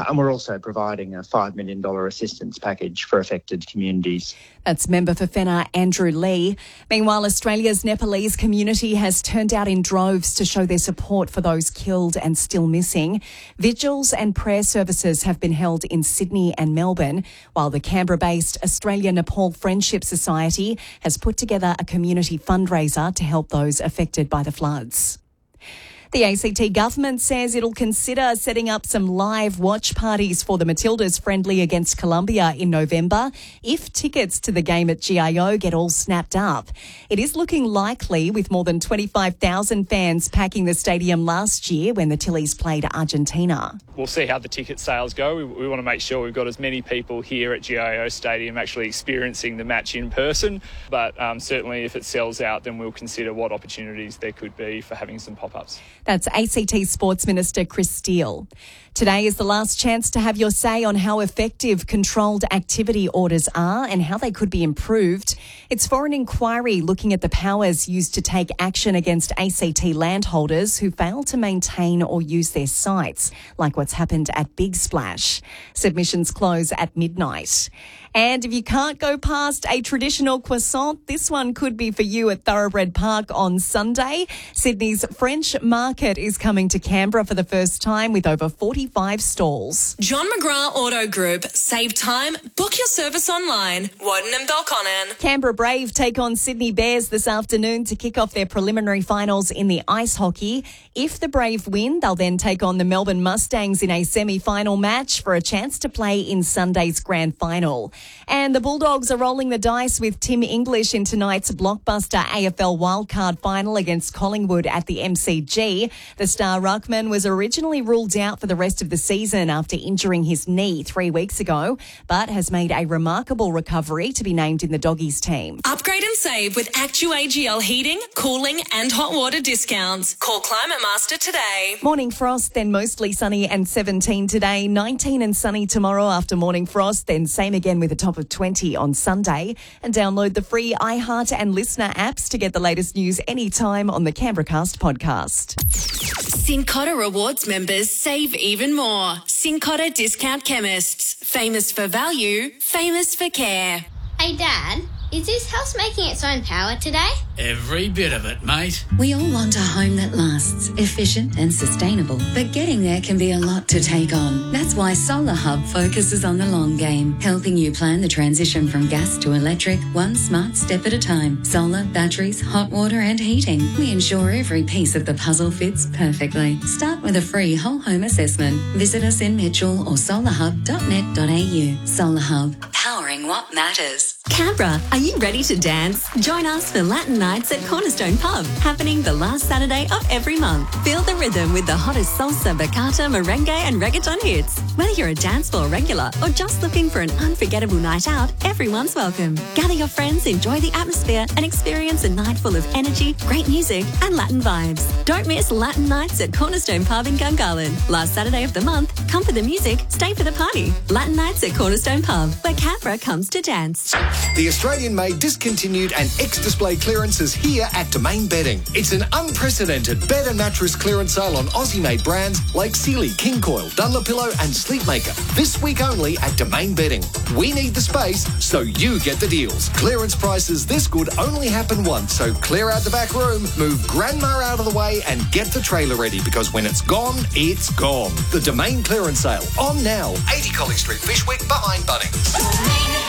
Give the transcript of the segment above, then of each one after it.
And we're also providing a $5 million assistance package for affected communities. That's member for Fenner Andrew Lee. Meanwhile, Australia's Nepalese community has turned out in droves to show their support for those killed and still missing. Vigils and prayer services have been held in Sydney and Melbourne, while the Canberra-based Australia-Nepal Friendship Society has put together a community fundraiser to help those affected by the floods. The ACT government says it'll consider setting up some live watch parties for the Matildas friendly against Colombia in November if tickets to the game at GIO get all snapped up. It is looking likely, with more than 25,000 fans packing the stadium last year when the Tillies played Argentina. We'll see how the ticket sales go. We want to make sure we've got as many people here at GIO Stadium actually experiencing the match in person. But certainly if it sells out, then we'll consider what opportunities there could be for having some pop-ups. That's ACT Sports Minister Chris Steele. Today is the last chance to have your say on how effective controlled activity orders are and how they could be improved. It's for an inquiry looking at the powers used to take action against ACT landholders who fail to maintain or use their sites, like what's happened at Big Splash. Submissions close at midnight. And if you can't go past a traditional croissant, this one could be for you at Thoroughbred Park on Sunday. Sydney's French Market is coming to Canberra for the first time with over 45 stalls. John McGrath Auto Group. Save time. Book your service online. Woden and Belconnen. Canberra Brave take on Sydney Bears this afternoon to kick off their preliminary finals in the ice hockey. If the Brave win, they'll then take on the Melbourne Mustangs in a semi-final match for a chance to play in Sunday's grand final. And the Bulldogs are rolling the dice with Tim English in tonight's blockbuster AFL wildcard final against Collingwood at the MCG. The star ruckman was originally ruled out for the rest of the season after injuring his knee 3 weeks ago, but has made a remarkable recovery to be named in the Doggies team. Upgrade and save with ActuAGL heating, cooling and hot water discounts. Call Climate Master today. Morning frost, then mostly sunny and 17 today, 19 and sunny tomorrow after morning frost, then same again with a top of 20 on Sunday. And download the free iHeart and Listener apps to get the latest news anytime on the CanberraCast podcast. Cincotta Rewards members save even more. Cincotta Discount Chemists. Famous for value, famous for care. Hey Dad, is this house making its own power today? Every bit of it, mate. We all want a home that lasts, efficient and sustainable, but getting there can be a lot to take on. That's why Solar Hub focuses on the long game, helping you plan the transition from gas to electric, one smart step at a time. Solar, batteries, hot water and heating. We ensure every piece of the puzzle fits perfectly. Start with a free whole home assessment. Visit us in Mitchell or solarhub.net.au. Solar Hub, powering what matters. Canberra, are you ready to dance? Join us for Latin Nights at Cornerstone Pub, happening the last Saturday of every month. Feel the rhythm with the hottest salsa, bachata, merengue and reggaeton hits. Whether you're a dance floor regular or just looking for an unforgettable night out, everyone's welcome. Gather your friends, enjoy the atmosphere and experience a night full of energy, great music and Latin vibes. Don't miss Latin Nights at Cornerstone Pub in Gungahlin. Last Saturday of the month, come for the music, stay for the party. Latin Nights at Cornerstone Pub, where Canberra comes to dance. The Australian-made discontinued and ex-display clearance is here at Domain Bedding. It's an unprecedented bed and mattress clearance sale on Aussie-made brands like Sealy, King Coil, Dunlopillow and Sleepmaker. This week only at Domain Bedding. We need the space, so you get the deals. Clearance prices this good only happen once, so clear out the back room, move Grandma out of the way and get the trailer ready, because when it's gone, it's gone. The Domain clearance sale, on now. 80 Colley Street, Fyshwick, behind Bunnings.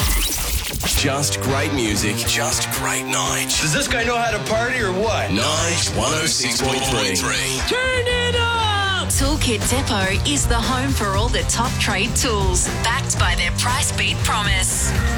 Just great music, just great nights. Does this guy know how to party or what? Night 106.3. Turn it up! Toolkit Depot is the home for all the top trade tools, backed by their price beat promise.